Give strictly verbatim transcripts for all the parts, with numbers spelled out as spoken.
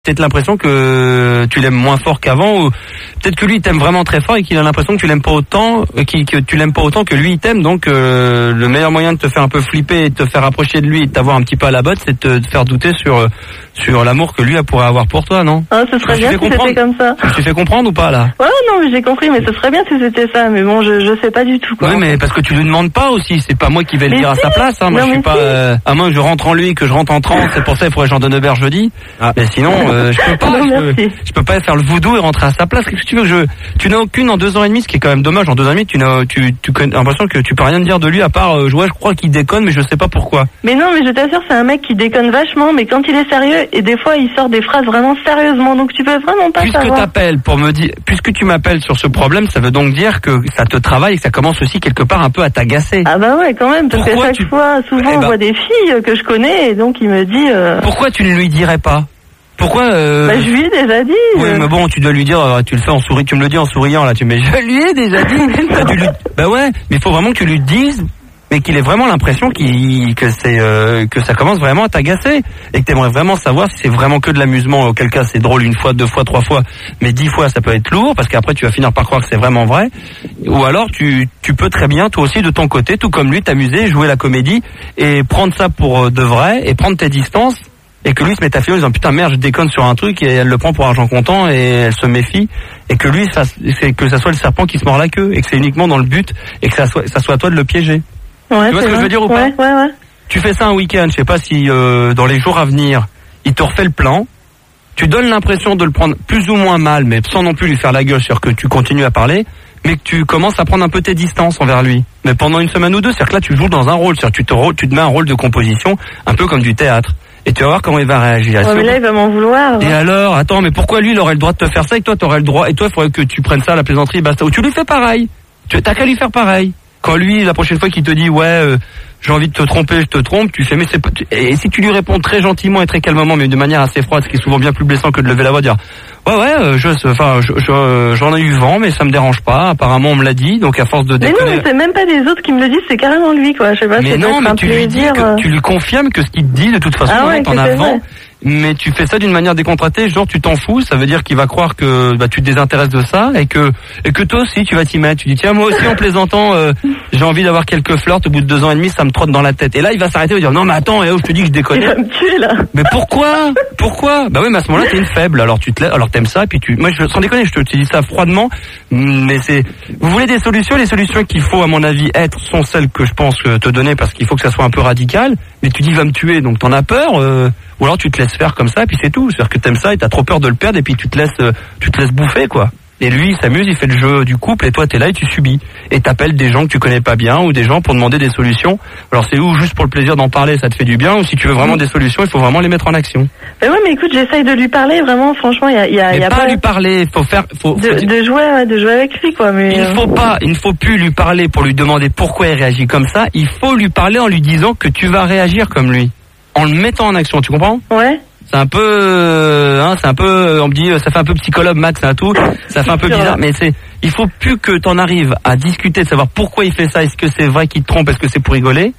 peut-être l'impression que tu l'aimes moins fort qu'avant, ou peut-être que lui il t'aime vraiment très fort et qu'il a l'impression que tu l'aimes pas autant, que tu l'aimes pas autant que lui il t'aime. Donc euh, le meilleur moyen de te faire un peu flipper et de te faire approcher de lui et de t'avoir un petit peu à la botte, c'est de te faire douter sur sur l'amour que lui pourrait avoir pour toi, non? Ah, ce serait bien si c'était comme ça. Tu t'es fait comprendre ou pas là? Ouais, non, mais j'ai compris, mais ce serait bien si c'était ça. Mais bon, je je sais pas du tout, quoi. Oui, mais parce que tu lui demandes pas aussi. C'est pas moi qui vais le mais dire si. à sa place. Hein. Moi, non, je suis pas. Si. Euh, à moins que je rentre en lui, que je rentre en transe. C'est pour ça il faudrait que j'en donne auberge jeudi. Ah. Mais sinon, euh, je peux pas. Non, je, peux, je peux pas faire le voodoo et rentrer à sa place. Qu'est-ce que tu veux que je? Tu n'as aucune en deux ans et demi, ce qui est quand même dommage. En deux ans et demi, tu n'as, tu, tu, tu as l'impression que tu peux rien dire de lui à part. Euh, ouais, je crois qu'il déconne, mais je sais pas pourquoi. Mais non, mais je t'assure, c'est un mec qui déconne vachement, mais quand il est sérieux, et des fois il sort des phrases vraiment sérieusement, donc tu peux vraiment pas puisque savoir. Puisque t'appelles pour me dire, puisque tu m'appelles sur ce problème, ça veut donc dire que ça te travaille et que ça commence aussi quelque part un peu à t'agacer. Ah bah ouais, quand même, parce Pourquoi qu'à chaque tu... fois, souvent eh ben... on voit des filles que je connais, et donc il me dit... Euh... Pourquoi tu ne lui dirais pas? Pourquoi euh... Bah je lui ai déjà dit. Oui, mais bon, tu dois lui dire, tu le fais en souriant, tu me le dis en souriant là, tu mais je lui ai déjà dit. Bah, tu lui... bah ouais, mais il faut vraiment que tu lui dises, mais qu'il ait vraiment l'impression qu'il que c'est euh, que ça commence vraiment à t'agacer et que t'aimerais vraiment savoir si c'est vraiment que de l'amusement, auquel cas c'est drôle une fois, deux fois, trois fois, mais dix fois ça peut être lourd parce qu'après tu vas finir par croire que c'est vraiment vrai. Ou alors tu tu peux très bien toi aussi de ton côté, tout comme lui, t'amuser, jouer la comédie et prendre ça pour de vrai et prendre tes distances. Et que lui se mette à filer en disant putain merde je déconne sur un truc et elle le prend pour argent comptant et elle se méfie et que lui ça c'est que ça soit le serpent qui se mord la queue et que c'est uniquement dans le but et que ça soit ça soit à toi de le piéger. Ouais, tu vois ce que vrai. je veux dire ou pas? Ouais, ouais, ouais. Tu fais ça un week-end, je sais pas si euh, dans les jours à venir il te refait le plan, tu donnes l'impression de le prendre plus ou moins mal mais sans non plus lui faire la gueule, c'est-à-dire que tu continues à parler mais que tu commences à prendre un peu tes distances envers lui. Mais pendant une semaine ou deux, c'est-à-dire que là tu joues dans un rôle, c'est-à-dire que tu te, tu te mets un rôle de composition un peu comme du théâtre. Et tu vas voir comment il va réagir. Ouais, mais là, il va m'en vouloir. Et ouais. alors, attends, mais pourquoi lui, il aurait le droit de te faire ça et toi, t'aurais le droit, et toi, il faudrait que tu prennes ça à la plaisanterie, basta. Ou tu lui fais pareil. Tu t'as qu'à lui faire pareil. Quand lui, la prochaine fois qu'il te dit, ouais, euh, j'ai envie de te tromper, je te trompe, tu fais, mais c'est pas, et si tu lui réponds très gentiment et très calmement, mais de manière assez froide, ce qui est souvent bien plus blessant que de lever la voix, dire, ouais, ouais, euh, je, enfin, je, je, j'en ai eu vent, mais ça me dérange pas. Apparemment, on me l'a dit, donc à force de déconner. Mais non, mais c'est même pas les autres qui me le disent, c'est carrément lui, quoi. Je sais pas. Mais non, mais tu lui dis que, tu lui confirmes que ce qu'il te dit, de toute façon, ah ouais, t'en as vent. Mais tu fais ça d'une manière décontractée, genre tu t'en fous, ça veut dire qu'il va croire que bah, tu te désintéresses de ça et que et que toi aussi tu vas t'y mettre. Tu dis tiens moi aussi en plaisantant, euh, j'ai envie d'avoir quelques flirts. Au bout de deux ans et demi, ça me trotte dans la tête. Et là il va s'arrêter et va dire non mais attends, eh, oh, je te dis que je déconne. Il va me tuer là. Mais pourquoi Pourquoi Bah oui, mais à ce moment-là t'es une faible. Alors tu te, alors t'aimes ça, puis tu, moi je, sans déconner, je te, te dis ça froidement. Mais c'est, vous voulez des solutions, les solutions qu'il faut à mon avis être sont celles que je pense te donner parce qu'il faut que ça soit un peu radical. Mais tu dis il va me tuer, donc t'en as peur. Euh, Ou alors tu te laisses faire comme ça, et puis c'est tout. C'est-à-dire que t'aimes ça et t'as trop peur de le perdre, et puis tu te laisses, euh, tu te laisses bouffer, quoi. Et lui, il s'amuse, il fait le jeu du couple, et toi t'es là et tu subis. Et t'appelles des gens que tu connais pas bien, ou des gens pour demander des solutions. Alors c'est ou juste pour le plaisir d'en parler, ça te fait du bien, ou si tu veux vraiment des solutions, il faut vraiment les mettre en action. Mais ouais, mais écoute, j'essaye de lui parler, vraiment, franchement, il y a, y a, mais y a pas, pas lui parler, faut faire, faut, de, faut... de jouer, ouais, de jouer avec lui, quoi. Mais il ne faut pas, il ne faut plus lui parler pour lui demander pourquoi il réagit comme ça. Il faut lui parler en lui disant que tu vas réagir comme lui, en le mettant en action. Tu comprends? Ouais. C'est un peu, euh, hein, c'est un peu, on me dit, ça fait un peu psychologue, Max, hein, tout. Ça fait un peu bizarre, mais c'est, il faut plus que t'en arrives à discuter, de savoir pourquoi il fait ça. Est-ce que c'est vrai qu'il te trompe? Est-ce que c'est pour rigoler?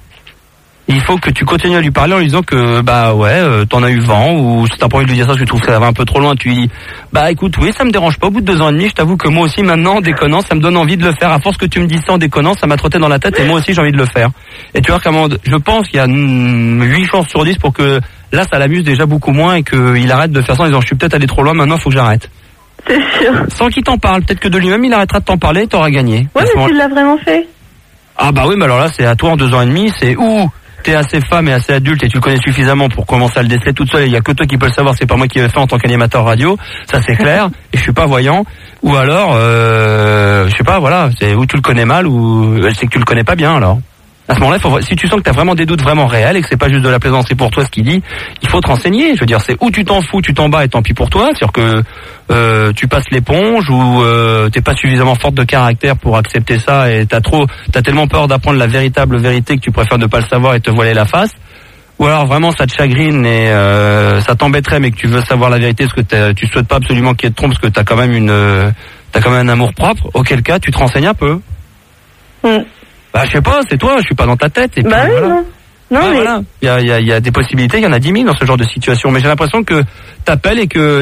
Il faut que tu continues à lui parler en lui disant que, bah ouais, euh, t'en as eu vent, ou si t'as pas envie de lui dire ça, parce que tu trouves que ça va un peu trop loin, tu lui dis, bah écoute, oui, ça me dérange pas. Au bout de deux ans et demi, je t'avoue que moi aussi, maintenant, en déconnant, ça me donne envie de le faire. À force que tu me dis ça en déconnant, ça m'a trotté dans la tête, et moi aussi, j'ai envie de le faire. Et tu vois comment, je pense qu'il y a huit chances sur dix pour que là, ça l'amuse déjà beaucoup moins et qu'il arrête de faire ça en disant, je suis peut-être allé trop loin, maintenant, faut que j'arrête. C'est sûr. Sans qu'il t'en parle. Peut-être que de lui-même, il arrêtera de t'en parler et t'auras gagné. Ouais, mais tu l'as vraiment fait. Ah bah oui, mais alors là, c'est à toi en deux ans et demi, c'est où t'es assez femme et assez adulte et tu le connais suffisamment pour commencer à le déceler toute seule, il y a que toi qui peux le savoir, c'est pas moi qui l'ai fait en tant qu'animateur radio, ça c'est clair, et je suis pas voyant, ou alors, euh, je sais pas, voilà, c'est où tu le connais mal, ou c'est que tu le connais pas bien alors. À ce moment-là, faut, si tu sens que tu as vraiment des doutes vraiment réels et que c'est pas juste de la plaisanterie pour toi ce qu'il dit, il faut te renseigner. Je veux dire, c'est où tu t'en fous, tu t'en bats et tant pis pour toi. C'est-à-dire que euh, tu passes l'éponge ou euh, t'es pas suffisamment forte de caractère pour accepter ça et t'as trop, t'as tellement peur d'apprendre la véritable vérité que tu préfères ne pas le savoir et te voiler la face. Ou alors vraiment ça te chagrine et euh, ça t'embêterait mais que tu veux savoir la vérité parce que tu souhaites pas absolument qu'il te trompe parce que t'as quand même une, euh, t'as quand même un amour propre. Auquel cas, tu te renseignes un peu. Mm. Bah je sais pas, c'est toi, je suis pas dans ta tête. Et puis, bah oui, voilà. non. Non, Ouais, mais... voilà. Il y a, il y, a, il y a des possibilités, il y en a dix mille dans ce genre de situation. Mais j'ai l'impression que t'appelles et que